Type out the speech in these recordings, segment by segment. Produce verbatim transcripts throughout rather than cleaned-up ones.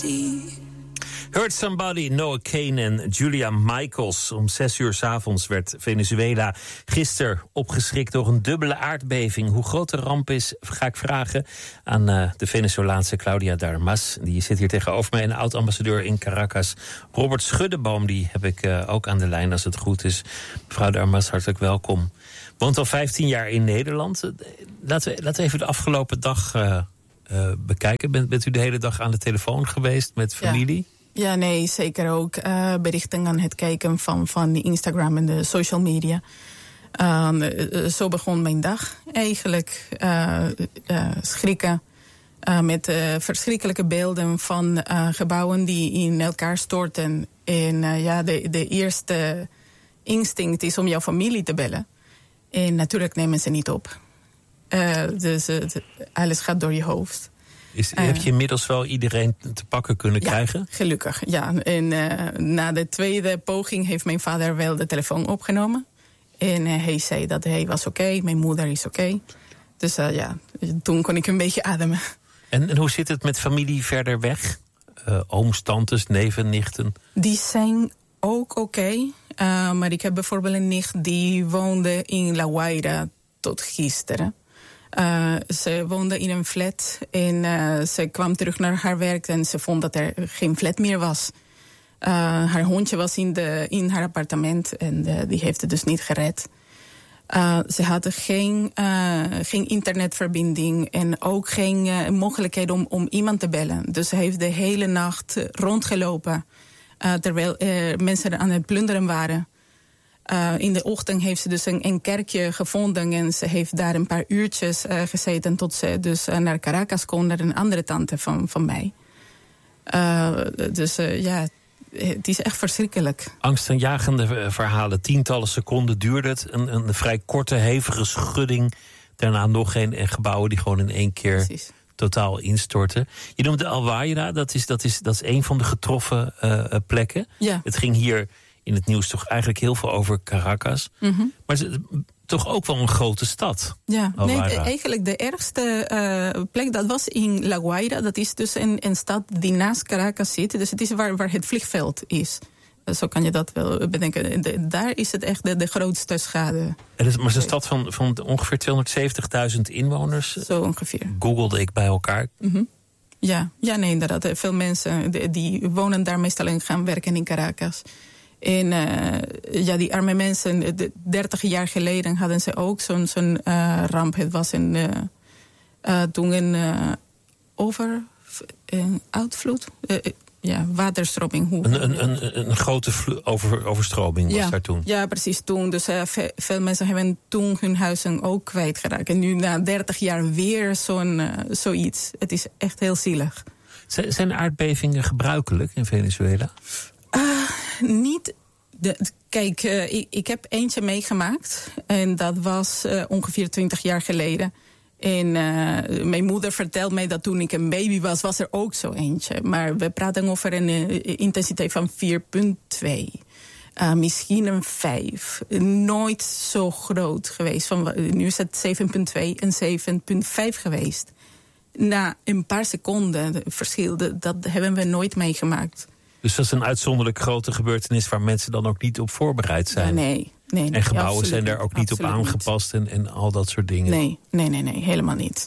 Hurt Somebody, Noah Kane en Julia Michaels. Om zes uur 's avonds werd Venezuela gisteren opgeschrikt door een dubbele aardbeving. Hoe groot de ramp is, ga ik vragen aan uh, de Venezolaanse Claudia Darmas. Die zit hier tegenover mij, een oud-ambassadeur in Caracas. Robert Schuddeboom, die heb ik uh, ook aan de lijn als het goed is. Mevrouw Darmas, hartelijk welkom. Woont al vijftien jaar in Nederland. Laten we, laten we even de afgelopen dag uh, uh, bekijken. Bent, bent u de hele dag aan de telefoon geweest met familie? Ja. Ja, nee, zeker ook. Uh, berichten aan het kijken van, van Instagram en de social media. Uh, zo begon mijn dag eigenlijk. Uh, uh, schrikken uh, met uh, verschrikkelijke beelden van uh, gebouwen die in elkaar storten. En uh, ja, de, de eerste instinct is om jouw familie te bellen. En natuurlijk nemen ze niet op. Uh, dus uh, alles gaat door je hoofd. Is, heb je inmiddels wel iedereen te pakken kunnen ja, krijgen? Gelukkig, ja. En uh, na de tweede poging heeft mijn vader wel de telefoon opgenomen. En uh, hij zei dat hij was oké, okay, mijn moeder is oké. Okay. Dus uh, ja, toen kon ik een beetje ademen. En, en hoe zit het met familie verder weg? Uh, ooms, tantes, neven, nichten? Die zijn ook oké. Okay. Uh, maar ik heb bijvoorbeeld een nicht die woonde in La Guaira tot gisteren. Uh, ze woonde in een flat en uh, ze kwam terug naar haar werk en ze vond dat er geen flat meer was. Uh, haar hondje was in, de, in haar appartement en uh, die heeft het dus niet gered. Uh, ze hadden geen, uh, geen internetverbinding en ook geen uh, mogelijkheid om, om iemand te bellen. Dus ze heeft de hele nacht rondgelopen uh, terwijl uh, mensen aan het plunderen waren. Uh, in de ochtend heeft ze dus een, een kerkje gevonden en ze heeft daar een paar uurtjes uh, gezeten tot ze dus uh, naar Caracas kon, naar een andere tante van, van mij. Uh, dus uh, ja, het is echt verschrikkelijk. Angstaanjagende verhalen, tientallen seconden duurde het. Een, een vrij korte, hevige schudding. Daarna nog geen en gebouwen die gewoon in één keer Precies. totaal instorten. Je noemde Al Guaira, dat is, dat is, dat is een van de getroffen uh, plekken. Ja. Het ging hier in het nieuws toch eigenlijk heel veel over Caracas. Mm-hmm. Maar het is toch ook wel een grote stad. Ja, nee, eigenlijk de ergste uh, plek, dat was in La Guaira. Dat is dus een, een stad die naast Caracas zit. Dus het is waar, waar het vliegveld is. Uh, zo kan je dat wel bedenken. De, daar is het echt de, de grootste schade. Het is, maar het is een stad van, van ongeveer tweehonderdzeventigduizend inwoners. Zo ongeveer. Googelde ik bij elkaar. Mm-hmm. Ja, ja, nee, inderdaad. Veel mensen die, die wonen daar meestal en gaan werken in Caracas. En uh, ja, die arme mensen, dertig jaar geleden hadden ze ook zo'n, zo'n uh, ramp. Het was een, uh, uh, toen een uh, over, een uitvloed, uh, ja, waterstroming. Hoe een, een, een, een grote vlo- over, overstroming was ja, daar toen? Ja, precies toen. Dus uh, ve- veel mensen hebben toen hun huizen ook kwijtgeraakt. En nu na dertig jaar weer zo'n, uh, zoiets. Het is echt heel zielig. Z- zijn aardbevingen gebruikelijk in Venezuela? Uh, niet. De, kijk, uh, ik, ik heb eentje meegemaakt. En dat was uh, ongeveer twintig jaar geleden. En uh, mijn moeder vertelt mij dat toen ik een baby was, was er ook zo eentje. Maar we praten over een uh, intensiteit van vier komma twee. Uh, misschien een vijf. Nooit zo groot geweest. Van, nu is het zeven komma twee en zeven komma vijf geweest. Na een paar seconden verschil, dat hebben we nooit meegemaakt. Dus dat is een uitzonderlijk grote gebeurtenis waar mensen dan ook niet op voorbereid zijn. Ja, nee, nee, nee. En gebouwen absoluut, zijn daar ook niet op aangepast en, en al dat soort dingen. Nee, nee, nee, nee, helemaal niet.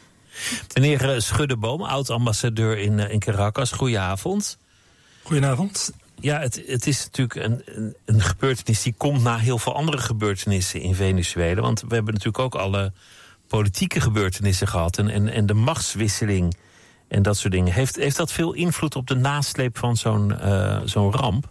Meneer Schuddeboom, oud-ambassadeur in, in Caracas, goedenavond. Goedenavond. Ja, het, het is natuurlijk een, een, een gebeurtenis die komt na heel veel andere gebeurtenissen in Venezuela. Want we hebben natuurlijk ook alle politieke gebeurtenissen gehad en, en, en de machtswisseling en dat soort dingen. Heeft, heeft dat veel invloed op de nasleep van zo'n, uh, zo'n ramp?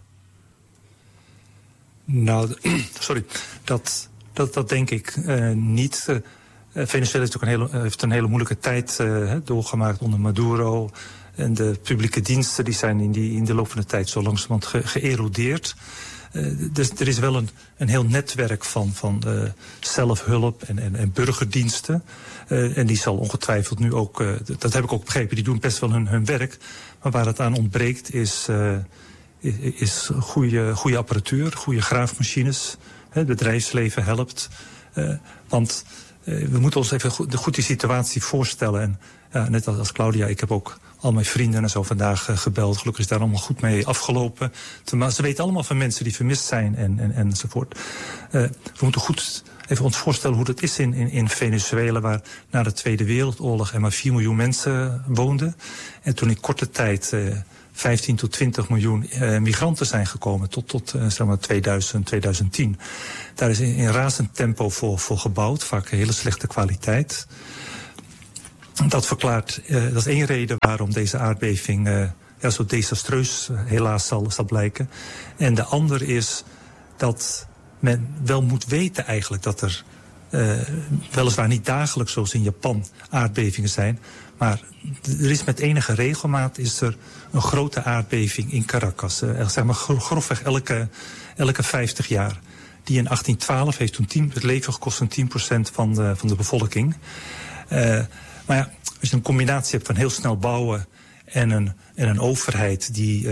Nou, sorry, dat, dat, dat denk ik uh, niet. Uh, Venezuela heeft, ook een hele, heeft een hele moeilijke tijd uh, doorgemaakt onder Maduro. En de publieke diensten die zijn in, die, in de loop van de tijd zo langzamerhand ge, geërodeerd. Uh, dus er is wel een, een heel netwerk van, van uh, zelfhulp en, en, en burgerdiensten. Uh, en die zal ongetwijfeld nu ook, uh, dat heb ik ook begrepen, die doen best wel hun, hun werk. Maar waar het aan ontbreekt is, uh, is goede, goede apparatuur, goede graafmachines. Het bedrijfsleven helpt. Uh, want uh, we moeten ons even goed, goed die situatie voorstellen. En uh, net als Claudia, ik heb ook al mijn vrienden en zo vandaag uh, gebeld. Gelukkig is daar allemaal goed mee afgelopen. Maar ze weten allemaal van mensen die vermist zijn en, en, enzovoort. Uh, we moeten goed even ons voorstellen hoe dat is in, in, in Venezuela, waar na de Tweede Wereldoorlog er maar vier miljoen mensen woonden. En toen in korte tijd uh, vijftien tot twintig miljoen uh, migranten zijn gekomen tot, tot uh, zeg maar tweeduizend, tweeduizend tien. Daar is in, in razend tempo voor, voor gebouwd, vaak hele slechte kwaliteit. Dat verklaart, uh, dat is één reden waarom deze aardbeving uh, ja, zo desastreus uh, helaas zal, zal blijken. En de andere is dat men wel moet weten eigenlijk dat er uh, weliswaar niet dagelijks zoals in Japan aardbevingen zijn, maar er is met enige regelmaat is er een grote aardbeving in Caracas. Uh, zeg maar grofweg elke, elke vijftig jaar. Die in achttien twaalf heeft toen tien, het leven gekost van tien procent van de, van de bevolking. Uh, maar ja, als je een combinatie hebt van heel snel bouwen en een, en een overheid die uh,